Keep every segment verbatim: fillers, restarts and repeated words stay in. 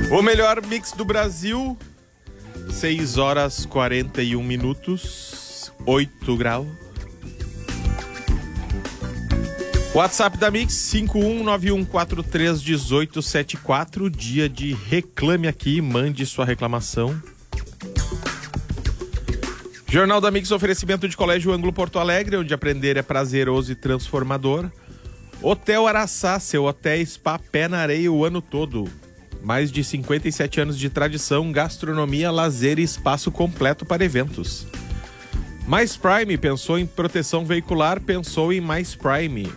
O melhor mix do Brasil, seis horas e quarenta e um minutos, oito graus. WhatsApp da Mix, cinco um nove um quatro três um oito sete quatro, dia de Reclame Aqui, mande sua reclamação. Jornal da Mix, oferecimento de Colégio Ângulo Porto Alegre, onde aprender é prazeroso e transformador. Hotel Araçá, seu hotel spa pé na areia o ano todo. Mais de cinquenta e sete anos de tradição, gastronomia, lazer e espaço completo para eventos. Mais Prime, pensou em proteção veicular, pensou em Mais Prime.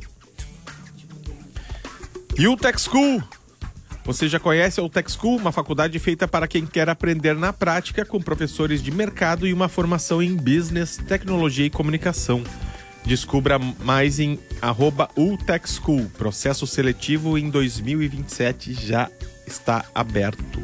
E o Tech School. Você já conhece o Tech School, uma faculdade feita para quem quer aprender na prática, com professores de mercado e uma formação em business, tecnologia e comunicação. Descubra mais em arroba utechschool. Processo seletivo em dois mil e vinte e sete já está aberto.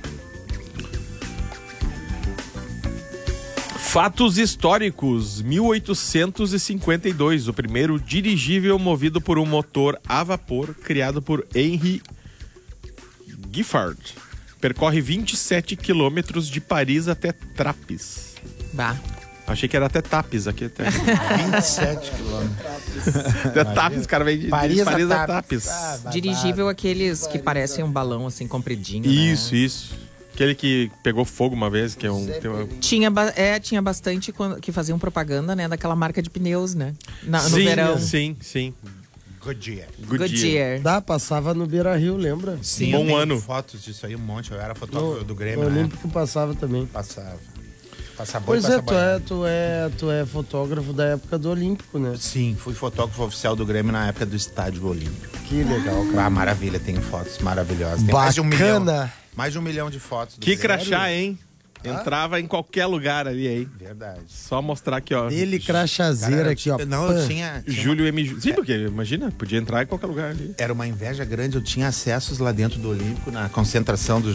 Fatos históricos. mil oitocentos e cinquenta e dois, o primeiro dirigível movido por um motor a vapor criado por Henry Giffard. Percorre vinte e sete quilômetros de Paris até Trappes. Bah. Achei que era até Tapes aqui. Até vinte e sete quilômetros. Até Tapes, cara, vem de Paris, de Paris a a Tapes. Ah, Dirigível aqueles que parecem um balão assim compridinho. Isso, né? isso. Aquele que pegou fogo uma vez, que é um... Tem uma... Tinha, ba- é, tinha bastante quando- que faziam propaganda, né? Daquela marca de pneus, né? Na- no sim, verão. Sim, sim. Goodyear. Goodyear. Goodyear. Dá, passava no Beira-Rio, lembra? Sim, Bom eu tenho ano. fotos disso aí, um monte. Eu era fotógrafo No, do Grêmio, no né? Olímpico passava também. Passava. Passa boi, Pois passa é, tu é, banho. tu é, tu é fotógrafo da época do Olímpico, né? Sim, fui fotógrafo oficial do Grêmio na época do Estádio Olímpico. Que legal, cara. Ah, maravilha, tem fotos maravilhosas. Tem mais de um milhão. Bacana. Mais de um milhão de fotos. Do Que Grêmio. crachá, hein? Entrava em qualquer lugar ali, hein? Verdade. Só mostrar aqui, ó. Dele crachazeira Cara, aqui, ó. Não, Pã. eu tinha... tinha Júlio M. Ju- Sim, porque imagina, podia entrar em qualquer lugar ali. Era uma inveja grande, eu tinha acessos lá dentro do Olímpico, na concentração dos